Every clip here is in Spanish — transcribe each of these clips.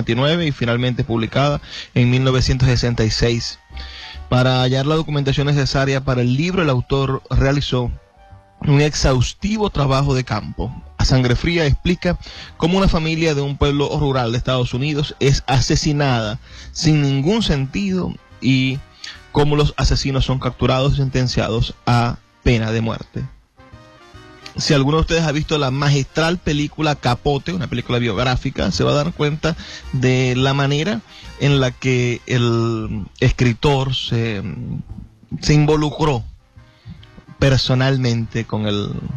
1959 y finalmente publicada en 1966. Para hallar la documentación necesaria para el libro, el autor realizó un exhaustivo trabajo de campo. A Sangre Fría explica cómo una familia de un pueblo rural de Estados Unidos es asesinada sin ningún sentido y cómo los asesinos son capturados y sentenciados a pena de muerte. Si alguno de ustedes ha visto la magistral película Capote, una película biográfica, se va a dar cuenta de la manera en la que el escritor se involucró personalmente con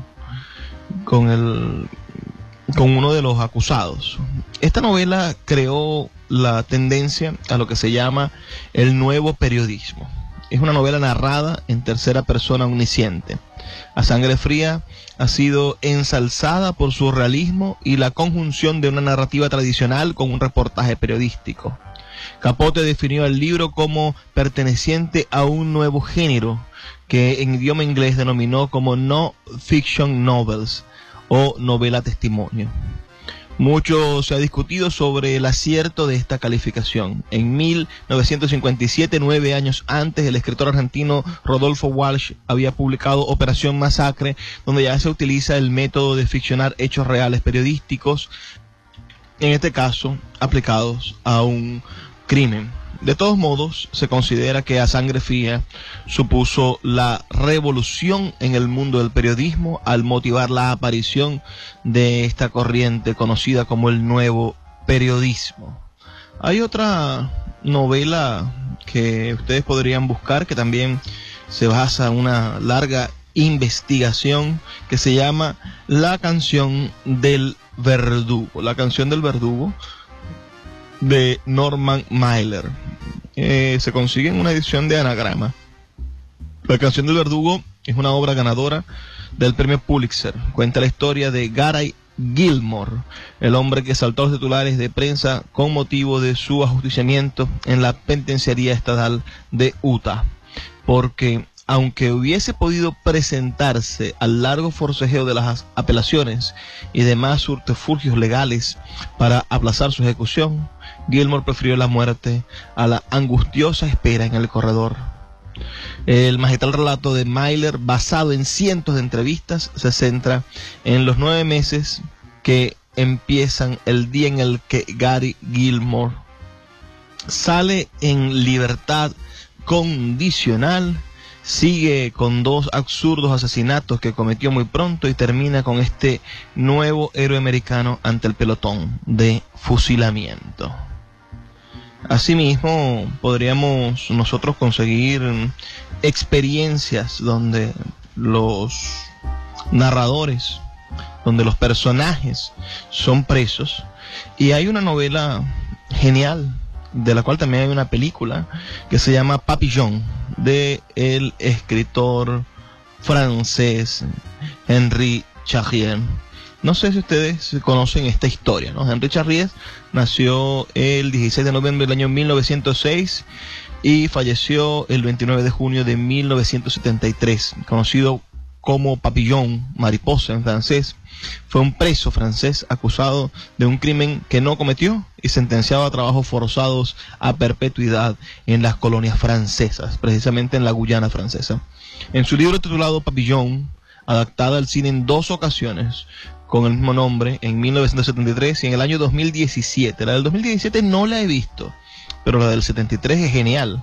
uno de los acusados. Esta novela creó la tendencia a lo que se llama el nuevo periodismo. Es una novela narrada en tercera persona omnisciente. A Sangre Fría ha sido ensalzada por su realismo y la conjunción de una narrativa tradicional con un reportaje periodístico. Capote definió el libro como perteneciente a un nuevo género que en idioma inglés denominó como no fiction novels o novela testimonio. Mucho se ha discutido sobre el acierto de esta calificación. En 1957, 9 años antes, el escritor argentino Rodolfo Walsh había publicado Operación Masacre, donde ya se utiliza el método de ficcionar hechos reales periodísticos, en este caso aplicados a un crimen. De todos modos, se considera que A Sangre Fría supuso la revolución en el mundo del periodismo al motivar la aparición de esta corriente conocida como el nuevo periodismo. Hay otra novela que ustedes podrían buscar que también se basa en una larga investigación que se llama La canción del verdugo. La canción del verdugo de Norman Mailer. Se consigue en una edición de Anagrama. La canción del verdugo es una obra ganadora del premio Pulitzer. Cuenta la historia de Gary Gilmore, el hombre que saltó a los titulares de prensa con motivo de su ajusticiamiento en la penitenciaría estatal de Utah, porque aunque hubiese podido presentarse al largo forcejeo de las apelaciones y demás subterfugios legales para aplazar su ejecución, Gilmore prefirió la muerte a la angustiosa espera en el corredor. El magistral relato de Mailer, basado en cientos de entrevistas, se centra en los 9 meses que empiezan el día en el que Gary Gilmore sale en libertad condicional, sigue con 2 absurdos asesinatos que cometió muy pronto y termina con este nuevo héroe americano ante el pelotón de fusilamiento. Asimismo, podríamos nosotros conseguir experiencias donde los narradores, donde los personajes son presos, y hay una novela genial de la cual también hay una película que se llama Papillon, de el escritor francés Henri Charrier. No sé si ustedes conocen esta historia, ¿no? Henri Charrier nació el 16 de noviembre del año 1906 y falleció el 29 de junio de 1973, conocido como Papillon, mariposa en francés. Fue un preso francés acusado de un crimen que no cometió y sentenciado a trabajos forzados a perpetuidad en las colonias francesas, precisamente en la Guyana francesa. En su libro titulado Papillon, adaptada al cine en 2 ocasiones con el mismo nombre, en 1973 y en el año 2017. La del 2017 no la he visto, pero la del 73 es genial.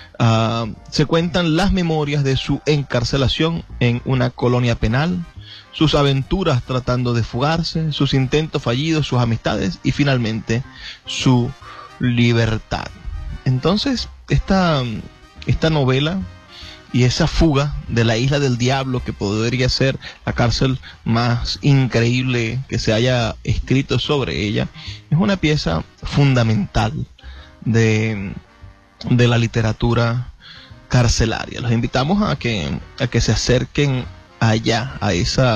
Se cuentan las memorias de su encarcelación en una colonia penal, sus aventuras tratando de fugarse, sus intentos fallidos, sus amistades y finalmente su libertad. Entonces, esta novela y esa fuga de la Isla del Diablo, que podría ser la cárcel más increíble que se haya escrito sobre ella, es una pieza fundamental de la literatura carcelaria. Los invitamos a que se acerquen allá, a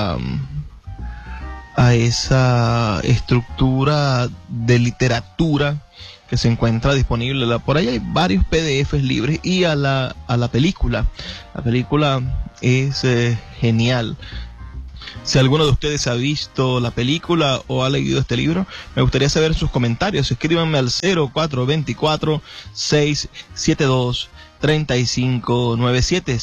esa estructura de literatura que se encuentra disponible. Por ahí hay varios PDFs libres, y a la película. La película es genial. Si alguno de ustedes ha visto la película o ha leído este libro, me gustaría saber sus comentarios. Escríbanme al 0424-672-3597,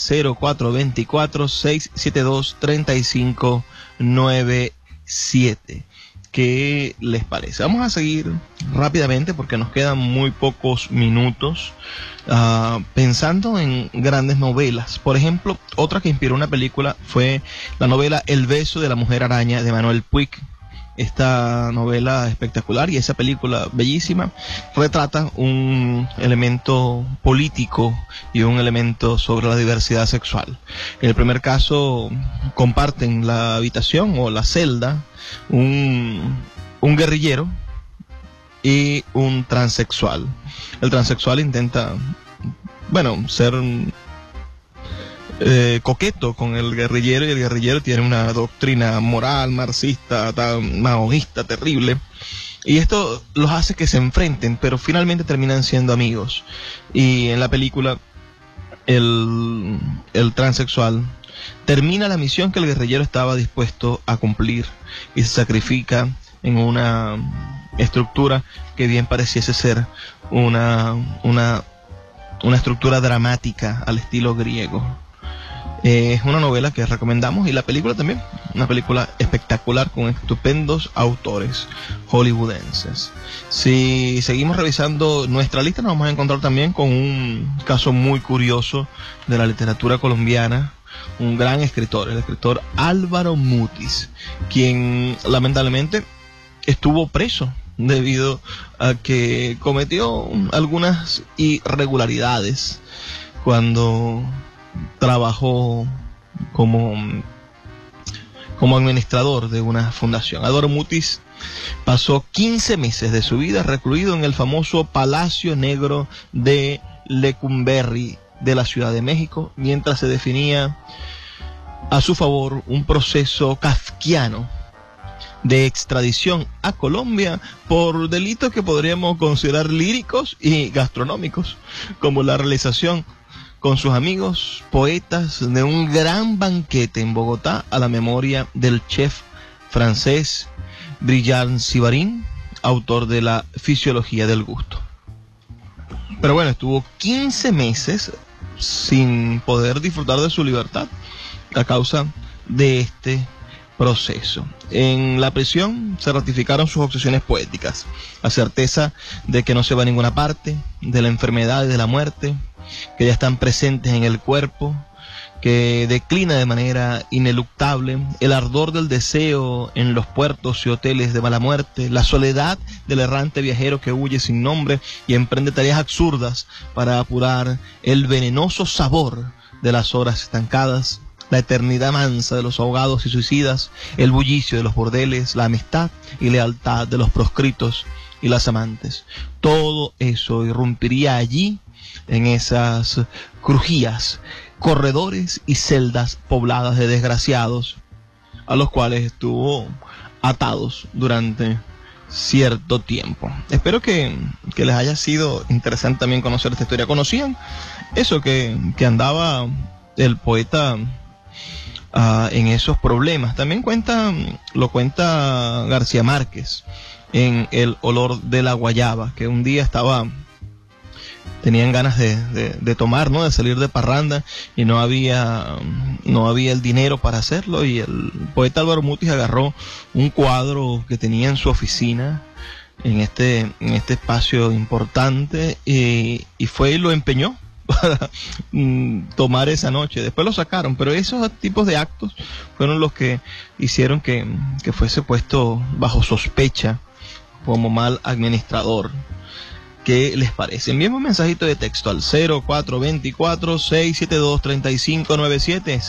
0424-672-3597. ¿Qué les parece? Vamos a seguir rápidamente porque nos quedan muy pocos minutos pensando en grandes novelas. Por ejemplo, otra que inspiró una película fue la novela El beso de la mujer araña de Manuel Puig. Esta novela espectacular y esa película bellísima retrata un elemento político y un elemento sobre la diversidad sexual. En el primer caso comparten la habitación o la celda un guerrillero y un transexual. El transexual intenta, ser coqueto con el guerrillero, y el guerrillero tiene una doctrina moral, marxista, maoísta, terrible. Y esto los hace que se enfrenten, pero finalmente terminan siendo amigos. Y en la película, el transexual termina la misión que el guerrillero estaba dispuesto a cumplir y se sacrifica en una estructura que bien pareciese ser una estructura dramática al estilo griego. Es una novela que recomendamos, y la película también, una película espectacular con estupendos autores hollywoodenses. Si seguimos revisando nuestra lista, nos vamos a encontrar también con un caso muy curioso de la literatura colombiana, un gran escritor, el escritor Álvaro Mutis, quien lamentablemente estuvo preso debido a que cometió algunas irregularidades cuando trabajó como administrador de una fundación. Álvaro Mutis pasó 15 meses de su vida recluido en el famoso Palacio Negro de Lecumberri de la Ciudad de México, mientras se definía a su favor un proceso kafkiano de extradición a Colombia por delitos que podríamos considerar líricos y gastronómicos, como la realización con sus amigos poetas de un gran banquete en Bogotá a la memoria del chef francés Brillant Savarin, autor de la Fisiología del Gusto. Pero bueno, estuvo 15 meses sin poder disfrutar de su libertad a causa de este proceso. En la prisión se ratificaron sus obsesiones poéticas, la certeza de que no se va a ninguna parte, de la enfermedad y de la muerte, que ya están presentes en el cuerpo, que declina de manera ineluctable, el ardor del deseo en los puertos y hoteles de mala muerte, la soledad del errante viajero que huye sin nombre y emprende tareas absurdas para apurar el venenoso sabor de las horas estancadas, la eternidad mansa de los ahogados y suicidas, el bullicio de los bordeles, la amistad y lealtad de los proscritos y las amantes. Todo eso irrumpiría allí, en esas crujías, corredores y celdas pobladas de desgraciados, a los cuales estuvo atados durante cierto tiempo. Espero que les haya sido interesante también conocer esta historia. ¿Conocían eso que andaba el poeta en esos problemas? También lo cuenta García Márquez en El olor de la guayaba, que un día tenían ganas de tomar, ¿no? De salir de parranda, y no había el dinero para hacerlo, y el poeta Álvaro Mutis agarró un cuadro que tenía en su oficina en este espacio importante, y fue y lo empeñó para tomar esa noche. Después lo sacaron, pero esos tipos de actos fueron los que hicieron que fuese puesto bajo sospecha como mal administrador. ¿Qué les parece? Envíenme un mensajito de texto al 0424-672-3597,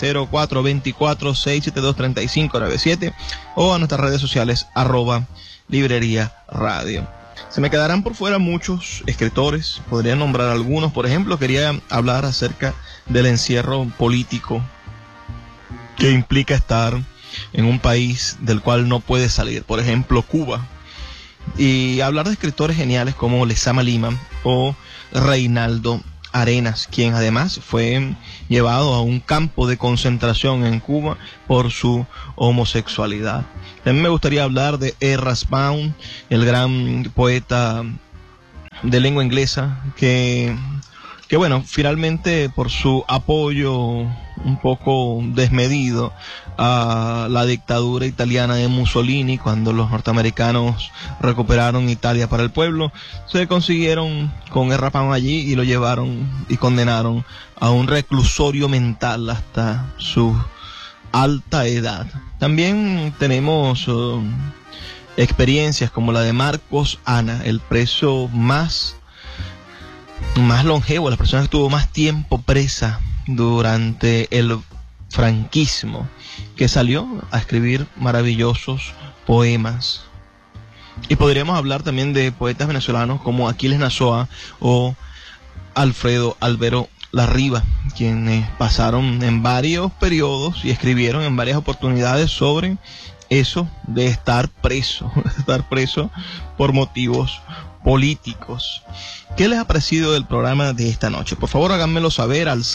0424-672-3597, o a nuestras redes sociales, @Librería Radio. Se me quedarán por fuera muchos escritores, podría nombrar algunos. Por ejemplo, quería hablar acerca del encierro político que implica estar en un país del cual no puede salir, por ejemplo, Cuba. Y hablar de escritores geniales como Lezama Lima o Reinaldo Arenas, quien además fue llevado a un campo de concentración en Cuba por su homosexualidad. También me gustaría hablar de Erasmus Baum, el gran poeta de lengua inglesa, que bueno, finalmente por su apoyo un poco desmedido a la dictadura italiana de Mussolini, cuando los norteamericanos recuperaron Italia para el pueblo, se consiguieron con Erasmus Baum allí y lo llevaron y condenaron a un reclusorio mental hasta su alta edad. También tenemos experiencias como la de Marcos Ana, el preso más longevo, la persona que estuvo más tiempo presa durante el franquismo, que salió a escribir maravillosos poemas. Y podríamos hablar también de poetas venezolanos como Aquiles Nazoa o Alfredo Alvero Larriba, quienes pasaron en varios periodos y escribieron en varias oportunidades sobre eso de estar preso por motivos políticos. ¿Qué les ha parecido el programa de esta noche? Por favor, háganmelo saber al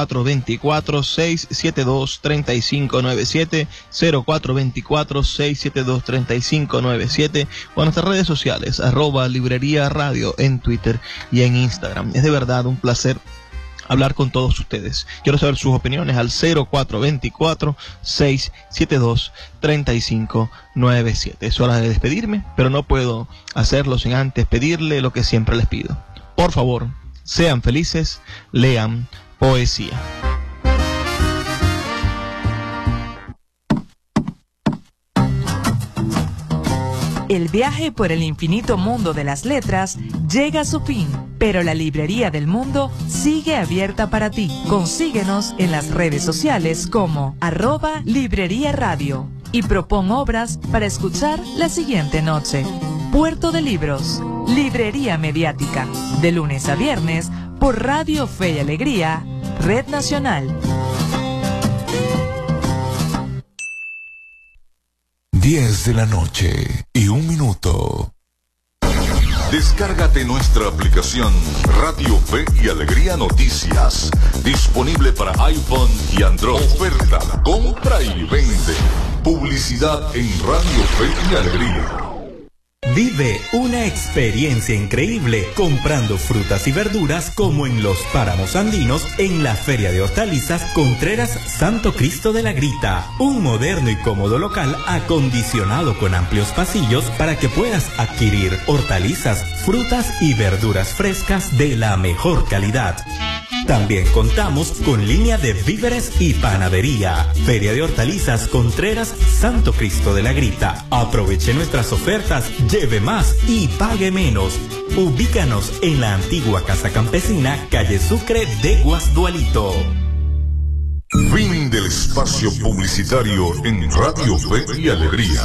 0424-672-3597, 0424-672-3597, o a nuestras redes sociales, @Librería Radio en Twitter y en Instagram. Es de verdad un placer hablar con todos ustedes. Quiero saber sus opiniones al 0424-672-3597. Es hora de despedirme, pero no puedo hacerlo sin antes pedirle lo que siempre les pido. Por favor, sean felices, lean poesía. El viaje por el infinito mundo de las letras llega a su fin, pero la Librería del Mundo sigue abierta para ti. Consíguenos en las redes sociales como @Librería Radio y propon obras para escuchar la siguiente noche. Puerto de Libros, Librería Mediática, de lunes a viernes por Radio Fe y Alegría, Red Nacional. 10 de la noche y 1 minuto. Descárgate nuestra aplicación Radio Fe y Alegría Noticias, disponible para iPhone y Android. Oferta, compra y vende. Publicidad en Radio Fe y Alegría. Vive una experiencia increíble comprando frutas y verduras como en los páramos andinos en la Feria de Hortalizas Contreras Santo Cristo de la Grita. Un moderno y cómodo local acondicionado con amplios pasillos para que puedas adquirir hortalizas, frutas y verduras frescas de la mejor calidad. También contamos con línea de víveres y panadería. Feria de Hortalizas Contreras Santo Cristo de la Grita. Aproveche nuestras ofertas, lleve más y pague menos. Ubícanos en la antigua Casa Campesina, calle Sucre de Guasdualito. Fin del espacio publicitario en Radio Fe y Alegría.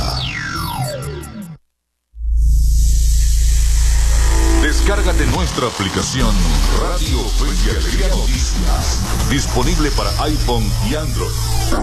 Descárgate nuestra aplicación Radio Fe y Alegría Noticias, disponible para iPhone y Android.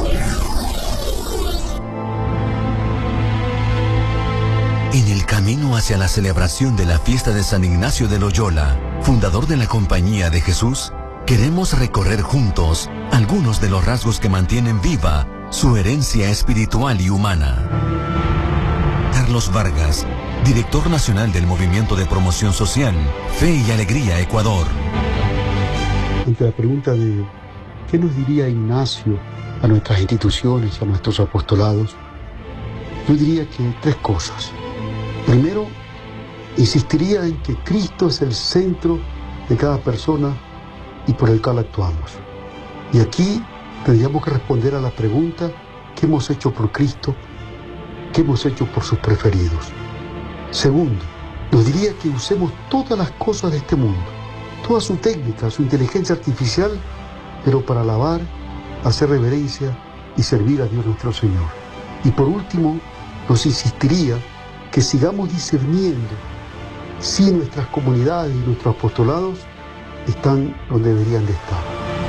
En el camino hacia la celebración de la fiesta de San Ignacio de Loyola, fundador de la Compañía de Jesús, queremos recorrer juntos algunos de los rasgos que mantienen viva su herencia espiritual y humana. Carlos Vargas, director nacional del Movimiento de Promoción Social, Fe y Alegría Ecuador. Ante la pregunta de ¿qué nos diría Ignacio a nuestras instituciones, a nuestros apostolados? Yo diría que 3 cosas. Primero, insistiría en que Cristo es el centro de cada persona y por el cual actuamos. Y aquí tendríamos que responder a la pregunta: ¿qué hemos hecho por Cristo? ¿Qué hemos hecho por sus preferidos? Segundo, nos diría que usemos todas las cosas de este mundo, toda su técnica, su inteligencia artificial, pero para alabar, hacer reverencia y servir a Dios nuestro Señor. Y por último, nos insistiría que sigamos discerniendo si nuestras comunidades y nuestros apostolados están donde deberían de estar.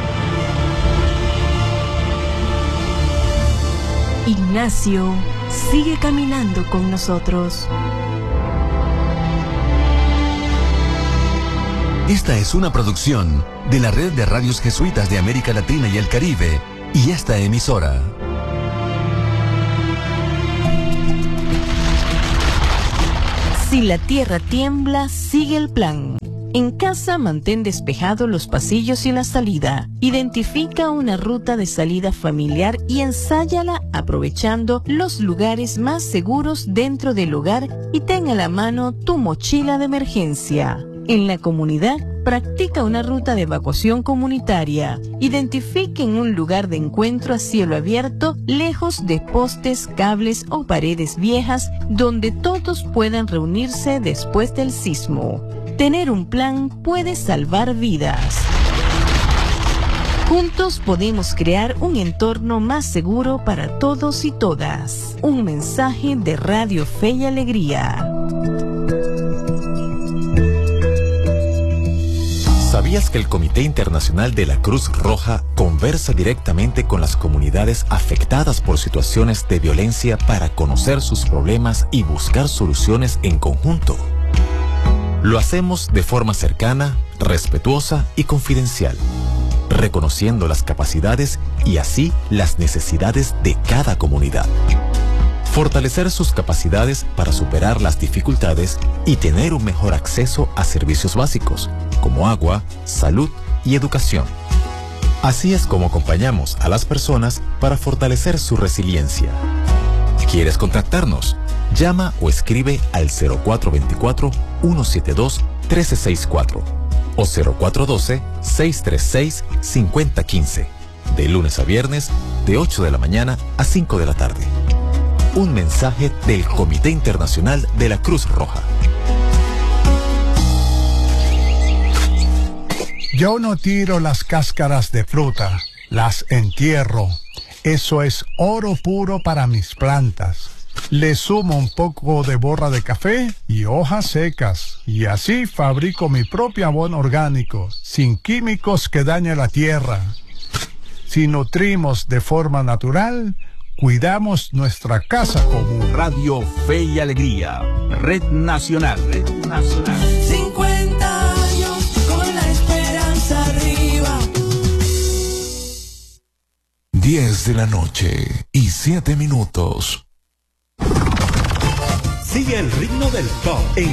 Ignacio sigue caminando con nosotros. Esta es una producción de la Red de Radios Jesuitas de América Latina y el Caribe y esta emisora. Si la tierra tiembla, sigue el plan. En casa, mantén despejados los pasillos y la salida. Identifica una ruta de salida familiar y ensáyala aprovechando los lugares más seguros dentro del hogar y ten a la mano tu mochila de emergencia. En la comunidad, practica una ruta de evacuación comunitaria. Identifiquen un lugar de encuentro a cielo abierto, lejos de postes, cables o paredes viejas, donde todos puedan reunirse después del sismo. Tener un plan puede salvar vidas. Juntos podemos crear un entorno más seguro para todos y todas. Un mensaje de Radio Fe y Alegría. ¿Sabías que el Comité Internacional de la Cruz Roja conversa directamente con las comunidades afectadas por situaciones de violencia para conocer sus problemas y buscar soluciones en conjunto? Lo hacemos de forma cercana, respetuosa y confidencial, reconociendo las capacidades y así las necesidades de cada comunidad. Fortalecer sus capacidades para superar las dificultades y tener un mejor acceso a servicios básicos, como agua, salud y educación. Así es como acompañamos a las personas para fortalecer su resiliencia. ¿Quieres contactarnos? Llama o escribe al 0424-172-1364 o 0412-636-5015, de lunes a viernes, de 8 de la mañana a 5 de la tarde. Un mensaje del Comité Internacional de la Cruz Roja. Yo no tiro las cáscaras de fruta, las entierro. Eso es oro puro para mis plantas. Le sumo un poco de borra de café y hojas secas, y así fabrico mi propio abono orgánico, sin químicos que dañen la tierra. Si nutrimos de forma natural, cuidamos nuestra casa común. Radio Fe y Alegría, Red Nacional. Red Nacional. 50 años con la esperanza arriba. 10 de la noche y 7 minutos. Sigue el ritmo del pop en